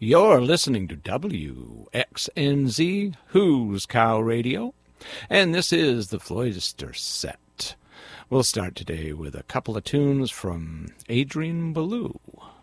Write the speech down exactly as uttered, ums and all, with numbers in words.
You're listening to W X N Z, Who's Cow Radio, and this is the Floyster Set. We'll start today with a couple of tunes from Adrian Belew.